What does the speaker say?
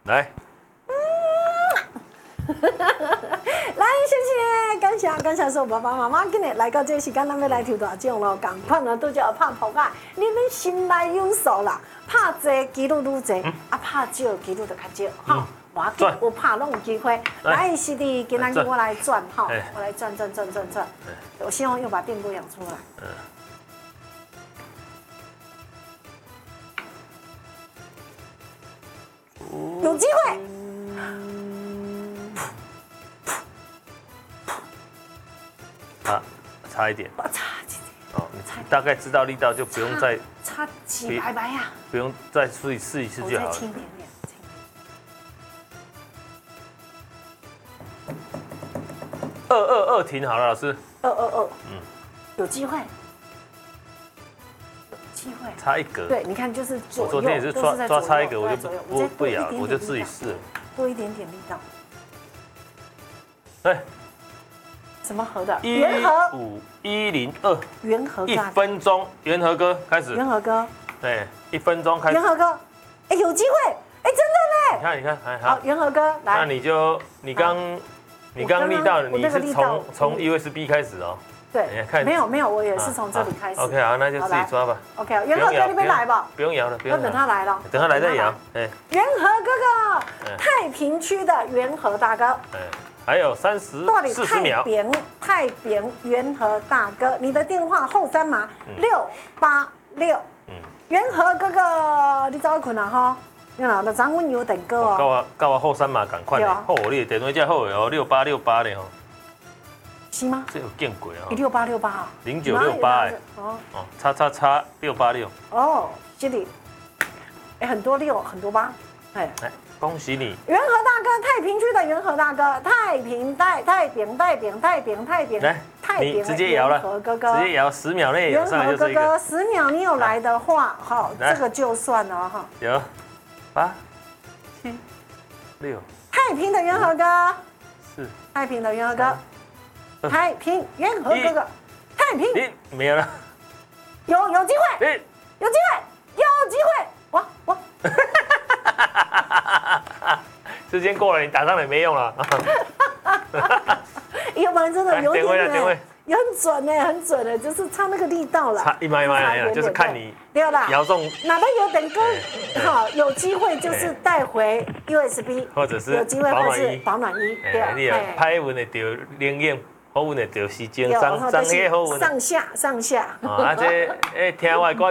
来。 来，谢谢，感谢所有爸爸妈妈，今日来到这个时间，咱要来抽大奖咯。同款呢，都叫拍扑克，你们心内有数啦。拍多几率愈多，啊拍少几率就较少，哈。无要紧，有拍拢有机会。来，是的，今仔日我来转哈，我来转。我希望又把电波养出来。有机会。 差一点。 差几点？ 哦，你大概知道力道就不用再差几百呀， 不用再试一次就好了。 再轻一点点。 222停好了，老师。 222，有机会， 差一格。 对，你看就是左右， 我昨天也是抓差一格，我就不咬，我就自己试。 多一点点力道。 哎。 什么和的？元和 15102。 元和 1分钟，元和哥开始。 元和哥。 对，1分钟开始。 元和哥，哎，有机会，哎，真的嘞。你看，哎， 好，元和哥来。 那你刚力道，你是从 USB 开始哦。 对，没有，我也是从这里开始。 OK， 好，那就自己抓吧。 OK， 元和哥那边来吧。 不用摇了，不用。 等他来了。 等他来再摇。哎。 元和哥哥，太平区的元和大哥。 还有40秒。 太平元和大哥，你的电话后3码686。元和哥哥，你早困啊哈？你哪的张文有等哥哦。 到我后3码赶快的，好，你的电话真好的哦，6868的哦。是吗？ 这有见鬼哦 ！6868啊 ，0968哎。叉686。 哦，这里，哎，很多6，很多8，哎。 恭喜你， 元和大哥，太平区的元和大哥，太平， 来，你直接摇了，直接摇10秒内有上来就是一个。 元和哥哥，10秒你有来的话，好，这个就算了哈。 有，8、7、6。 太平的元和哥， 是太平的元和哥，太平元和哥哥，太平， 没有了， 有机会，有机会，我。 时间过了，你打上来没用了。 要不然真的有点点位， 也很准呢，就是差那个力道了。 差一码就是看你摇中哪边有等歌，好有机会就是带回 USB， 或者是有机会或是保暖衣。 对，歹运的就冷饮，好运的就时间，张个好运。 上下。 啊，这听我歌。